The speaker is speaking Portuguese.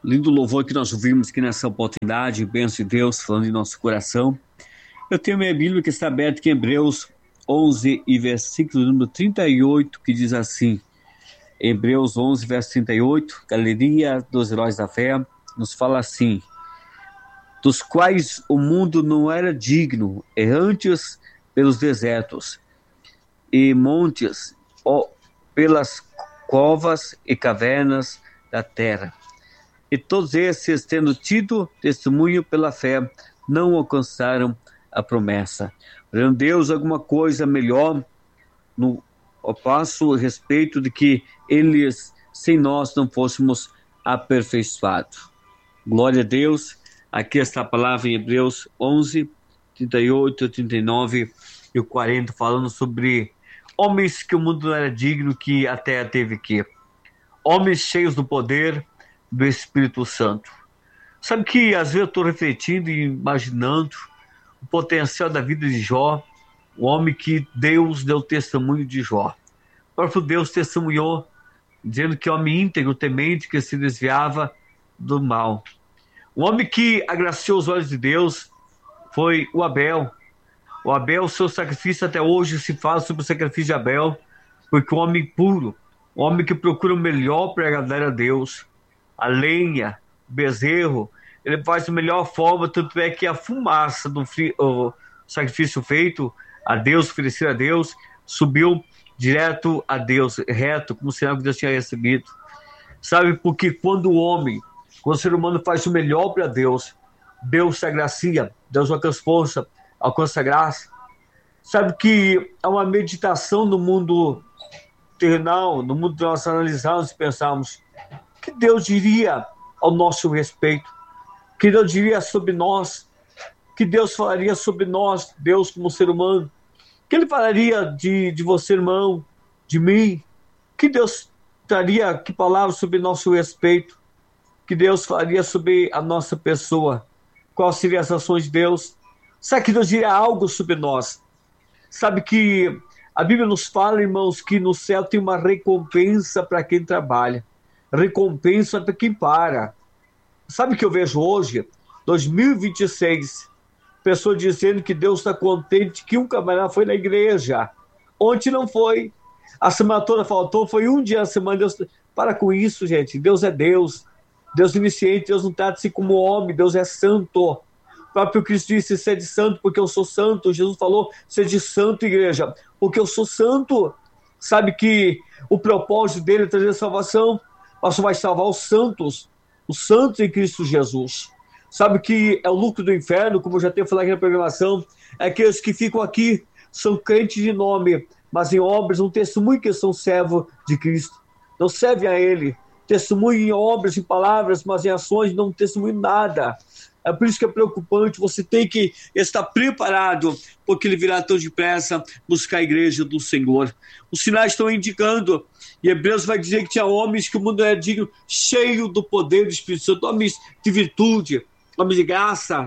Lindo louvor que nós ouvimos aqui nessa oportunidade, bênção de Deus falando em nosso coração. Eu tenho minha Bíblia que está aberta aqui em Hebreus 11 e versículo número 38, que diz assim, Hebreus 11, verso 38, Galeria dos Heróis da Fé, nos fala assim, dos quais o mundo não era digno, errantes pelos desertos e montes, pelas covas e cavernas da terra. E todos esses, tendo tido testemunho pela fé, não alcançaram a promessa. Porém, Deus, alguma coisa melhor no passo a respeito de que eles, sem nós, não fôssemos aperfeiçoados. Glória a Deus. Aqui está a palavra em Hebreus 11, 38, 39 e 40, falando sobre homens que o mundo não era digno, que a terra teve que. Homens cheios do poder do Espírito Santo. Sabe que às vezes eu estou refletindo e imaginando o potencial da vida de Jó, o homem que Deus deu testemunho de Jó. O próprio Deus testemunhou, dizendo que homem íntegro, temente, que se desviava do mal. O homem que agraciou os olhos de Deus foi o Abel. O Abel, seu sacrifício, até hoje se fala sobre o sacrifício de Abel, porque o homem puro, o homem que procura o melhor para agradar a Deus, a lenha, o bezerro, ele faz da melhor forma, tanto é que a fumaça do sacrifício feito a Deus, oferecido a Deus, subiu direto a Deus, reto, como sinal que Deus tinha recebido. Sabe, porque quando o ser humano faz o melhor para Deus, Deus se agracia, Deus alcança força, alcança graça. Sabe que há uma meditação no mundo terrenal, no mundo que nós analisarmos e pensarmos, que Deus diria ao nosso respeito, que Deus diria sobre nós, que Deus falaria sobre nós, Deus como ser humano, que Ele falaria de você, irmão, de mim, que Deus traria que palavras sobre nosso respeito, que Deus falaria sobre a nossa pessoa, quais seriam as ações de Deus. Sabe que Deus diria algo sobre nós? Sabe que a Bíblia nos fala, irmãos, que no céu tem uma recompensa para quem trabalha, recompensa para quem para. Sabe o que eu vejo hoje, 2026, pessoas dizendo que Deus está contente que um camarada foi na igreja, ontem não foi, a semana toda faltou, foi um dia na semana. Deus, para com isso, gente. Deus é Deus, Deus é onisciente, Deus não trata-se como homem, Deus é santo. O próprio Cristo disse, sede santo porque eu sou santo. Jesus falou, sede santo, igreja, porque eu sou santo. Sabe que o propósito dele é trazer salvação, mas vai salvar os santos em Cristo Jesus. Sabe que é o lucro do inferno, como eu já tenho falado aqui na programação, é aqueles que ficam aqui, são crentes de nome, mas em obras não testemunham que são servos de Cristo, não servem a Ele, testemunham em obras, em palavras, mas em ações não testemunham nada. É por isso que é preocupante, você tem que estar preparado, porque Ele virá tão depressa buscar a igreja do Senhor. Os sinais estão indicando, e Hebreus vai dizer que tinha homens que o mundo era digno, cheio do poder do Espírito Santo, homens de virtude, homens de graça,